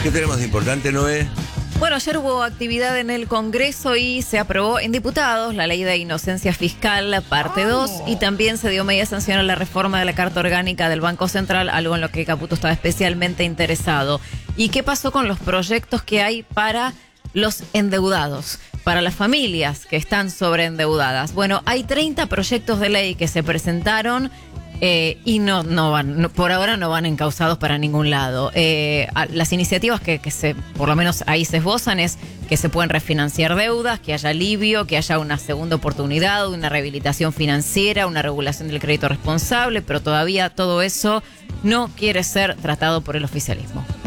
¿Qué tenemos de importante, Noé? Bueno, ayer hubo actividad en el Congreso y se aprobó en diputados la ley de inocencia fiscal, parte 2, y también se dio media sanción a la reforma de la Carta Orgánica del Banco Central, algo en lo que Caputo estaba especialmente interesado. ¿Y qué pasó con los proyectos que hay para los endeudados, para las familias que están sobreendeudadas? Bueno, hay 30 proyectos de ley que se presentaron y por ahora no van encausados para ningún lado. Las iniciativas que por lo menos ahí se esbozan es que se pueden refinanciar deudas, que haya alivio, que haya una segunda oportunidad, una rehabilitación financiera, una regulación del crédito responsable, pero todavía todo eso no quiere ser tratado por el oficialismo.